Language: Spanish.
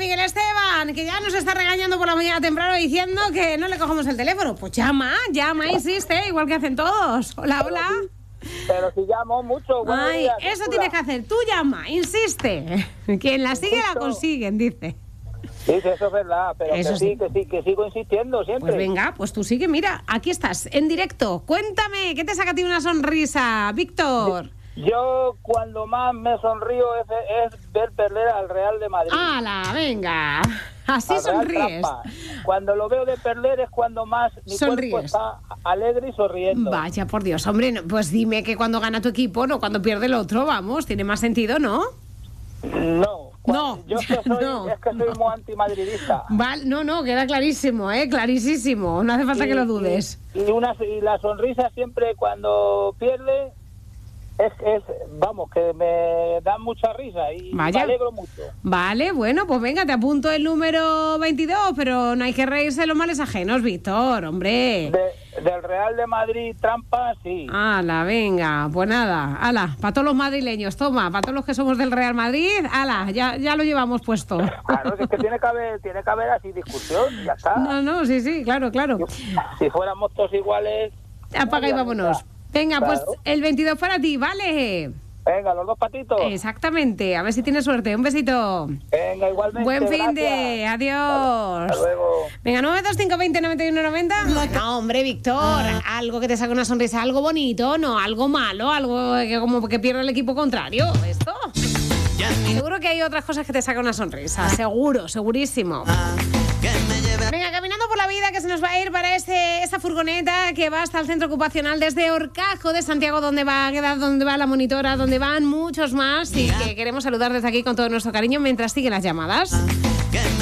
Miguel Esteban, que ya nos está regañando por la mañana temprano diciendo que no le cogemos el teléfono. Pues llama, insiste, igual que hacen todos. Hola. Pero si llamo mucho. Ay, días, eso tienes que hacer. Tú llama, insiste. Quien la sigue la consiguen, dice. Sí, eso es verdad, pero Eso que sigo insistiendo siempre. Pues venga, pues tú sigue, mira, aquí estás, en directo. Cuéntame, ¿qué te saca a ti una sonrisa, Víctor? Yo cuando más me sonrío es ver perder al Real de Madrid. ¡Hala, venga! Así sonríes. Trampa. Cuando lo veo de perder es cuando más mi cuerpo está alegre y sonriendo. Vaya, por Dios, hombre, pues dime que cuando gana tu equipo, no cuando pierde el otro, vamos, tiene más sentido, ¿no? No. No, es que soy muy antimadridista. Vale, no, queda clarísimo, clarísimo. No hace falta que lo dudes. Y la sonrisa siempre cuando pierde vamos, que me da mucha risa y me alegro mucho. Vale, bueno, pues venga, te apunto el número 22, pero no hay que reírse de los males ajenos, Víctor, hombre. Del Real de Madrid, trampa, sí. Ala, venga, pues nada, ala, para todos los madrileños, toma, para todos los que somos del Real Madrid, ala, ya lo llevamos puesto. Claro, es que tiene que haber así discusión, ya está. No, sí, claro. Si fuéramos todos iguales... Apaga y vámonos. Venga, claro. Pues el 22 para ti, ¿vale? Venga, los dos patitos. Exactamente, a ver si tienes suerte. Un besito. Venga, igualmente. Buen fin de, adiós. Hasta luego. Venga, 925209190. No, hombre, Víctor, algo que te saque una sonrisa, algo bonito, no, algo malo, algo que como que pierda el equipo contrario. ¿Esto? Seguro que hay otras cosas que te sacan una sonrisa, seguro, segurísimo. Venga, caminando por la vida, que se nos va a ir para esa furgoneta que va hasta el centro ocupacional desde Horcajo de Santiago, donde va la monitora, donde van muchos más y que queremos saludar desde aquí con todo nuestro cariño mientras siguen las llamadas.